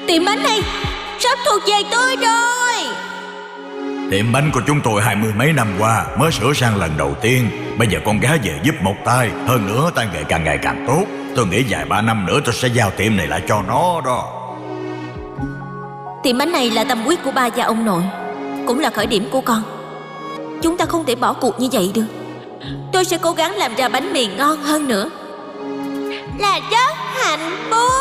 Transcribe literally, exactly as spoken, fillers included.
Tiệm bánh này sắp thuộc về tôi rồi. Tiệm bánh của chúng tôi hai mươi mấy năm qua mới sửa sang lần đầu tiên. Bây giờ con gái về giúp một tay. Hơn nữa tay nghề càng ngày càng tốt. Tôi nghĩ vài ba năm nữa tôi sẽ giao tiệm này lại cho nó đó. Tiệm bánh này là tâm huyết của ba và ông nội, cũng là khởi điểm của con. Chúng ta không thể bỏ cuộc như vậy được. Tôi sẽ cố gắng làm ra bánh mì ngon hơn nữa. Là rất hạnh phúc.